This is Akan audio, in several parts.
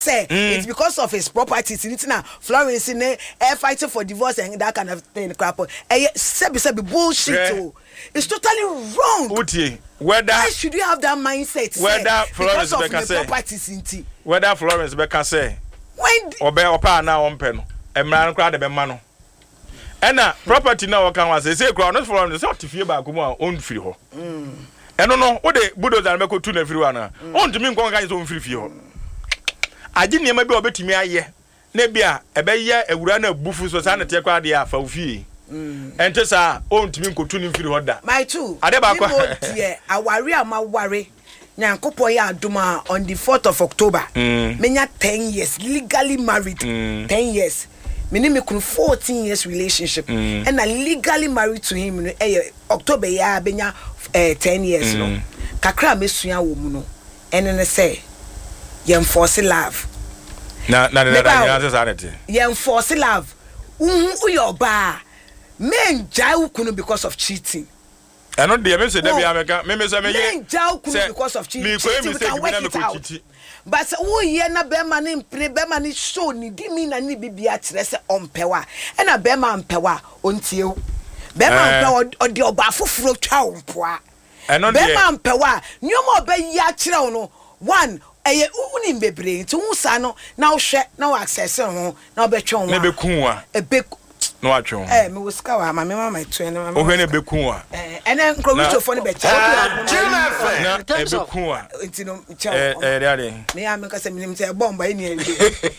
say it's because of his properties. It's now Florence in fighting for divorce and that kind of thing. Crap. Sebi bullshit. It's totally wrong. Uti, whether why should you have that mindset? Whether Florence because of the properties in tea. Whether Florence Becca say when obe opa na on pen. Emran crowd the mano. And property now can was say crowd not Florence not to fear back own free ho. And no, what the bulldozer and make to everyone. On to me go guys own free ho. I didn't maybe obey me aye. Nebia, a beya, a runner buffus was an attack idea for fee. And just own to me go to free order. My two, I worry, I'm worry. Nyankopoya Duma on the 4th of October. Menya 10 years, legally married. 10 years. Meaning me 14 years relationship. And I legally married to him in October ya benya 10 years no. Kakra mesuya womuno. And then I say enforce love. Na enforce love. Uyo ba. Men jai kunu because of cheating. I know the message that we are making. Men jai kunu because of cheating. We can work it out. But ye na bema ni show ni di mi na ni bibia kire se ompewa. E na bema ompewa ontie. Bema ompewa odi oba foforo twa ompoa. Bema ompewa nyoma oba ya kire no. One eye uni bebre nti hu sa no na wo hwe na wo access ho na obetwe ho na bekun a no atwe ho me wo ska wa ma me mama tu ene ma o hwe na bekun a ene nkromitofo ne beche na bekun a nti no che reale me ya me ka se minim se bomba eni eni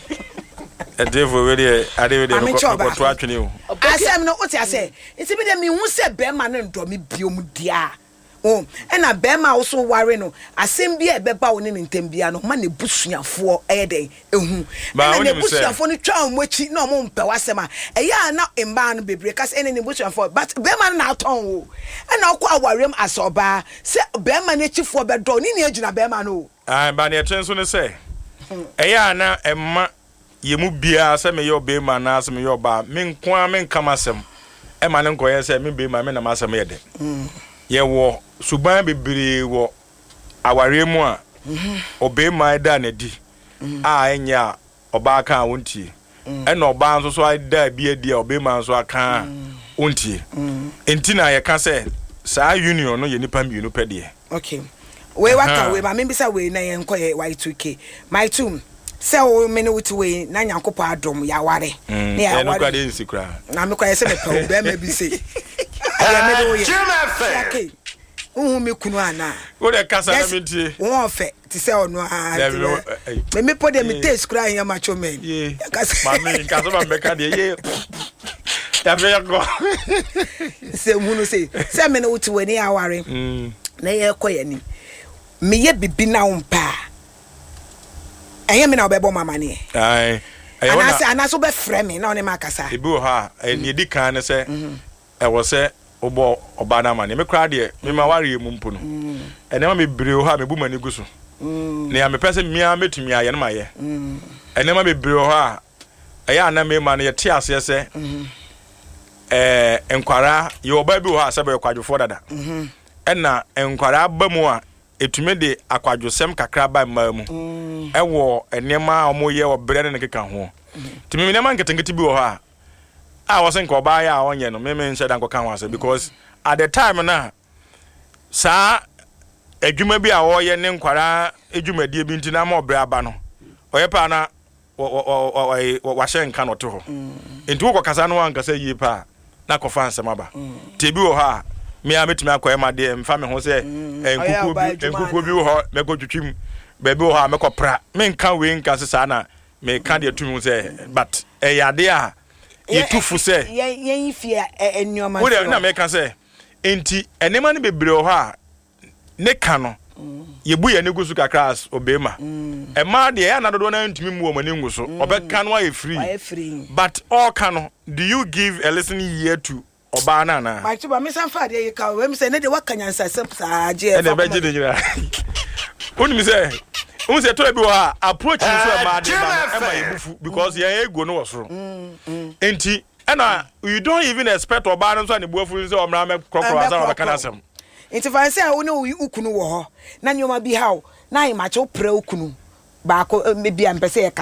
devil we dey ade we ko to atwene o asem no oti ase nti bi de me hu se be ma no ndo me biom dia oh ena bema also worry no asem bia ebeba woni ntembia no ma ne busuafo eden ehu ena ne busuafo no twa omochi na omo mpe wasema eya na emba no bebre kas ena ne busuafo but bema na aton wo ena okwa awarem asoba se bema ne chifo bedo ni ne agina bema no ba ne etwenso ne se eya na emma yemu bia se me yo bema na se me yo ba me nko me nkamasem ema ne nkoye se me bema me na masem yede ye wo suban bebere wo aware mu a obe mai da na di a enya oba kan wontie e na oba nso so da bia di obe man so aka wontie enti na ye ka se sa union no ye nipa mienu pede okay we waka we ma me bisa we na ye nkoye y2k my two se o me no wuti we na nyankopo adom ya ware na ya ware na me kwa se me pa obe ma bi se okay me kunu ana wo de kasa na me tie won fe ti se onu a me pode me taste kura yan macho men mami kasa ba me ka de ye ya be go se munu se me no wuti we ni aware na ye koye ni me ye bibi na umpa enye me na obebo mama ni ai ana so be frɛ me na one ma kasa ebi wo ha ni di kan ne se e wo se obo obana mane me kra de me ma ware mu mpo no ene ma me breo ha me bu mani guso ne ya me pese mia metumi aye na ma ye ene ma me breo ha eya na me ma ne ye te ase se enkwara ye oba bi wo ha se be kwadwofo dada ena enkwara ba mu a etume de akwadwosem kakra ba ma mu ewo enema omo ye obre ne keka ho timi me ma nketenkete bi wo ha I wasn't go by our onion, maybe said Uncle Canwas because at the time na sa a juma be our yen inquire a juma dear bintina more brabano or a pana or washen cannot to her. Into Casano and Cassa ye pa, Nako Fansa Maba. Tibu ha, me I met my my dear and family Jose and Kuku, me go to Chim, Baby ha, make a pra, men can't win Cassana, may candy to say, but a idea. Ye tufu se ye fia ennyoma wo de na me ka se enti enema ne bebre ha ne ka no ye bu ye ne gusu kakras obema e ma de ya na dodo na ntimi mu o mani nguso obeka no aye free but all ka no do you give a listening ear to oba na na ma tuba me san fa de ye ka we me se ne de wakanyansa sa je e de beje de nyira oni mi se who say to be wa approach you so mad because your ego no was wrong. Enti and you don't even expect or balance on the boyfriend so omra me crocodile za ka nasem. Enti fa say wo na ukunu wo ho na nyoma bi how na I match o pre ukunu baako maybe am pese